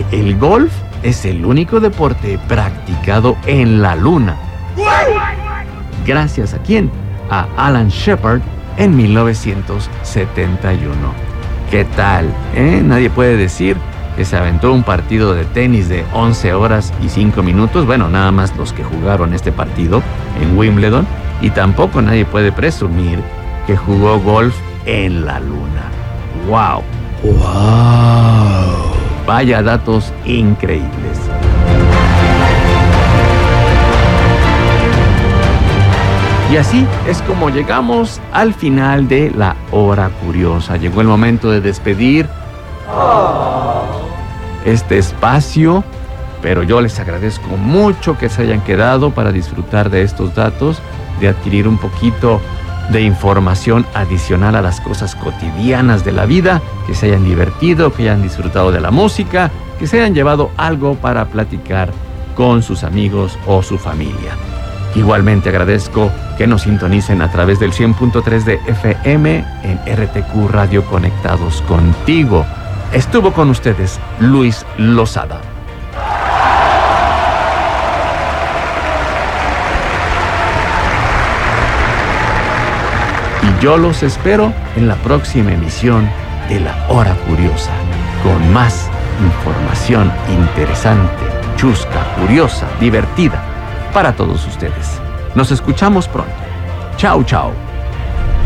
el golf es el único deporte practicado en la Luna. ¿Gracias a quién? A Alan Shepard en 1971. ¿Qué tal? Nadie puede decir que se aventó un partido de tenis de 11 horas y 5 minutos. Bueno, nada más los que jugaron este partido en Wimbledon. Y tampoco nadie puede presumir que jugó golf en la Luna. ¡Wow! ¡Wow! Vaya datos increíbles. Y así es como llegamos al final de la hora curiosa. Llegó el momento de despedir este espacio, pero yo les agradezco mucho que se hayan quedado para disfrutar de estos datos, de adquirir un poquito de información adicional a las cosas cotidianas de la vida, que se hayan divertido, que hayan disfrutado de la música, que se hayan llevado algo para platicar con sus amigos o su familia. Igualmente agradezco que nos sintonicen a través del 100.3 de FM en RTQ Radio Conectados Contigo. Estuvo con ustedes Luis Lozada. Y yo los espero en la próxima emisión de La Hora Curiosa, con más información interesante, chusca, curiosa, divertida, para todos ustedes. Nos escuchamos pronto. Chao, chao.